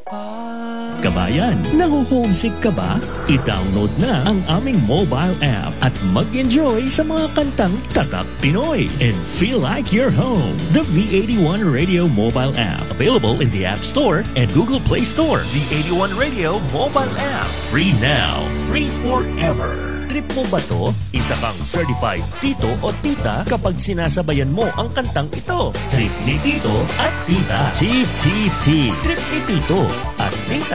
Kabayan, naho-homesick ka ba? I-download na ang aming mobile app at mag-enjoy sa mga kantang Tatak Pinoy and feel like you're home. The V81 Radio mobile app, available in the App Store and Google Play Store. V81 Radio mobile app, free now, free forever. Trip mo ba to? Isa kang certified tito o tita kapag sinasabayan mo ang kantang ito. Trip ni tito at tita. TTT. Trip ni tito at tita.